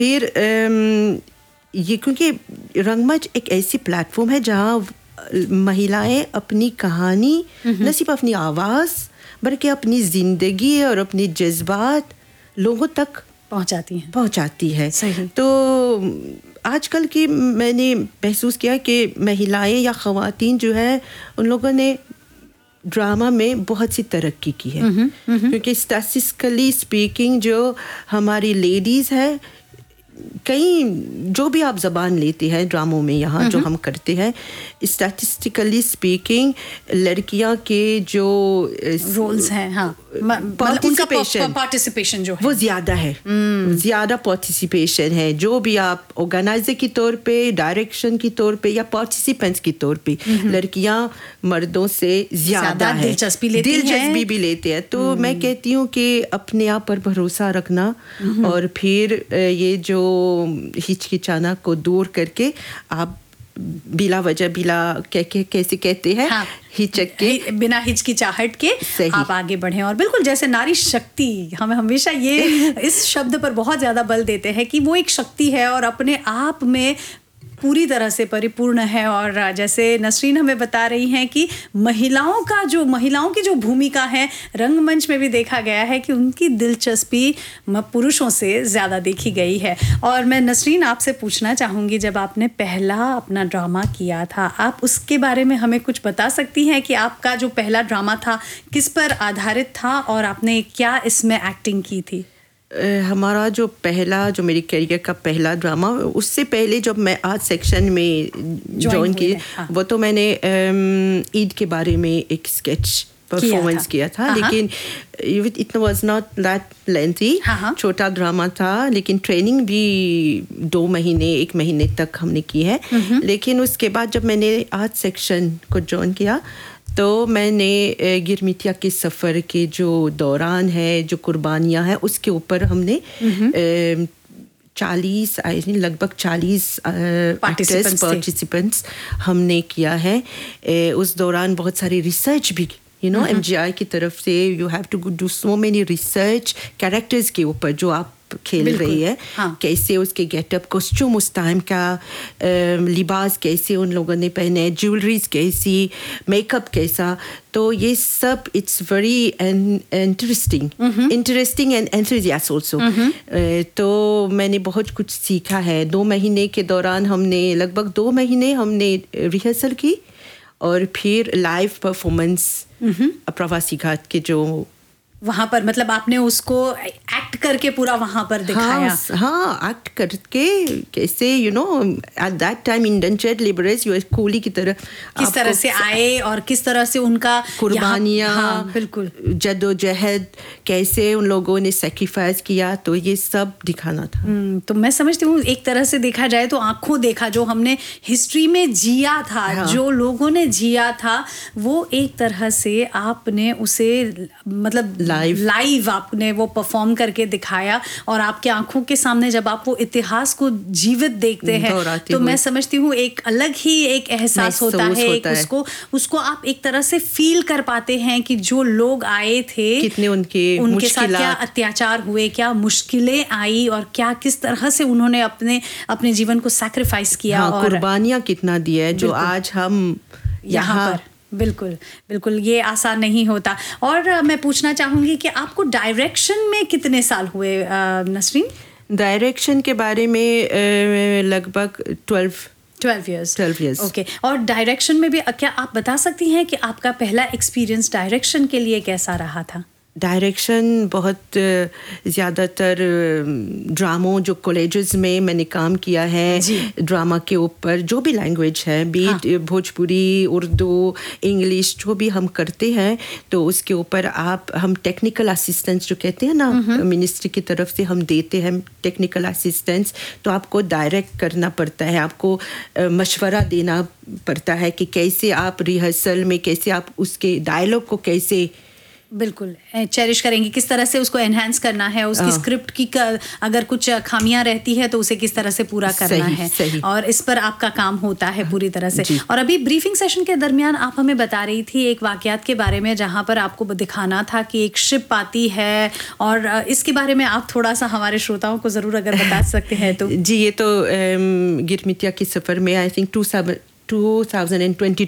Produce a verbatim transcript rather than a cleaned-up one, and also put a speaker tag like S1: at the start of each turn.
S1: फिर अम, ये क्योंकि रंगमंच एक ऐसी प्लेटफॉर्म है जहाँ महिलाएं अपनी कहानी न सिर्फ अपनी आवाज़ बल्कि अपनी ज़िंदगी और अपने जज्बात लोगों तक
S2: पहुंचाती हैं
S1: पहुंचाती है।
S2: सही।
S1: तो आजकल की मैंने महसूस किया कि महिलाएं या ख़वातीन जो है उन लोगों ने ड्रामा में बहुत सी तरक्की की है, क्योंकि स्टैटिस्टिकली स्पीकिंग जो हमारी लेडीज़ है, कई जो भी आप ज़बान लेते हैं ड्रामों में यहाँ जो हम करते हैं, स्टैटिस्टिकली स्पीकिंग लड़कियाँ के जो
S2: रोल्स हैं, हाँ,
S1: पार्टिसिपेशन
S2: पार्टिसिपेशन जो है
S1: वो ज़्यादा है, ज़्यादा पार्टिसिपेशन है। जो भी आप ऑर्गेनाइजर की तौर पे, डायरेक्शन की तौर पे या पार्टिसिपेंट्स की तौर पे लड़कियाँ मर्दों से ज़्यादा है,
S2: दिलचस्पी लेती हैं
S1: दिलचस्पी भी लेते हैं। तो मैं कहती हूँ कि अपने आप पर भरोसा रखना और फिर ये जो हिचकिचाना को दूर करके आप बिला वजह बिला कह के कैसे कहते हैं, हाँ, हिचक के,
S2: बिना हिचकिचाहट के आप आगे बढ़ें। और बिल्कुल जैसे नारी शक्ति, हम हमेशा ये इस शब्द पर बहुत ज़्यादा बल देते हैं कि वो एक शक्ति है और अपने आप में पूरी तरह से परिपूर्ण है। और जैसे नसरीन हमें बता रही हैं कि महिलाओं का जो महिलाओं की जो भूमिका है रंगमंच में भी देखा गया है कि उनकी दिलचस्पी पुरुषों से ज़्यादा देखी गई है। और मैं नसरीन आपसे पूछना चाहूँगी, जब आपने पहला अपना ड्रामा किया था, आप उसके बारे में हमें कुछ बता सकती हैं कि आपका जो पहला ड्रामा था किस पर आधारित था और आपने क्या इसमें एक्टिंग की थी?
S1: हमारा जो पहला जो मेरी करियर का पहला ड्रामा, उससे पहले जब मैं आर्ट सेक्शन में ज्वाइन की, हाँ। वो तो मैंने ईद के बारे में एक स्केच परफॉर्मेंस किया था, किया था लेकिन it was not that lengthy, छोटा ड्रामा था, लेकिन ट्रेनिंग भी दो महीने एक महीने तक हमने की है। लेकिन उसके बाद जब मैंने आर्ट सेक्शन को ज्वाइन किया तो मैंने गिरमिटिया के सफ़र के जो दौरान है, जो कुर्बानियाँ हैं, उसके ऊपर हमने चालीस आई थिंक लगभग चालीस पार्टिसिपेंट्स हमने किया है। उस दौरान बहुत सारी रिसर्च भी, यू नो, एमजीआई की तरफ से you have to do so many research characters के ऊपर जो आप खेल रही है, हाँ। कैसे उसके गेटअप, कॉस्ट्यूम उस टाइम का, लिबास कैसे उन लोगों ने पहने, ज्वेलरीज कैसी, मेकअप कैसा, तो ये सब it's very interesting interesting and enthusiast also. तो मैंने बहुत कुछ सीखा है। दो महीने के दौरान हमने लगभग दो महीने हमने रिहर्सल की और फिर लाइव परफॉर्मेंस प्रवासी घाट के जो
S2: वहाँ पर, मतलब आपने उसको एक्ट करके पूरा वहाँ पर दिखाया।
S1: हाँ, हाँ, एक्ट करके कैसे, you know, at that time indentured labourers US coolie की तरह
S2: किस तरह से आए और किस तरह से उनका
S1: कुर्बानियाँ,
S2: हाँ, बिल्कुल
S1: जद्दोजहद कैसे उन लोगों ने सेक्रीफाइस किया, तो ये सब दिखाना था।
S2: तो मैं समझती हूँ एक तरह से देखा जाए तो आंखों देखा जो हमने हिस्ट्री में जिया था, हाँ। जो लोगों ने जिया था वो एक तरह से आपने उसे मतलब लाइव लाइव आपने वो परफॉर्म करके दिखाया और आपके आंखों के सामने जब आप वो इतिहास को जीवित देखते हैं तो मैं समझती हूँ एक अलग ही एक एहसास होता है, एक उसको उसको आप एक तरह से फील कर पाते हैं कि जो लोग आए थे
S1: कितने उनके
S2: उनके साथ क्या अत्याचार हुए, क्या मुश्किलें आई और क्या किस तरह से उन्होंने अपने अपने जीवन को सैक्रिफाइस किया,
S1: हाँ,
S2: और
S1: कुर्बानियाँ कितना दिया है जो आज हम
S2: यहाँ पर। बिल्कुल बिल्कुल ये आसान नहीं होता। और मैं पूछना चाहूँगी कि आपको डायरेक्शन में कितने साल हुए नसरीन?
S1: डायरेक्शन के बारे में लगभग twelve
S2: twelve years
S1: twelve years
S2: okay. और डायरेक्शन में भी क्या आप बता सकती हैं कि आपका पहला एक्सपीरियंस डायरेक्शन के लिए कैसा रहा था?
S1: डायरेक्शन बहुत ज़्यादातर ड्रामों जो कॉलेजेस में मैंने काम किया है ड्रामा के ऊपर, जो भी लैंग्वेज है, बीट हाँ। भोजपुरी, उर्दू, इंग्लिश, जो भी हम करते हैं तो उसके ऊपर आप हम टेक्निकल असिस्टेंस जो कहते हैं ना, मिनिस्ट्री की तरफ से हम देते हैं टेक्निकल असिस्टेंस, तो आपको डायरेक्ट करना पड़ता है, आपको मशवरा देना पड़ता है कि कैसे आप रिहर्सल में कैसे आप उसके डायलॉग को कैसे
S2: बिल्कुल चेरिश करेंगे, किस तरह से उसको एनहांस करना है, उसकी स्क्रिप्ट की कर, अगर कुछ खामियां रहती है तो उसे किस तरह से पूरा करना
S1: सही,
S2: है
S1: सही.
S2: और इस पर आपका काम होता है पूरी तरह से. और अभी ब्रीफिंग सेशन के दरमियान आप हमें बता रही थी एक वाकयात के बारे में जहां पर आपको दिखाना था कि एक शिप आती है, और इसके बारे में आप थोड़ा सा हमारे श्रोताओं को जरूर अगर बता सकते हैं तो.
S1: जी, ये तो गिरमिटिया के सफर में I think two thousand twenty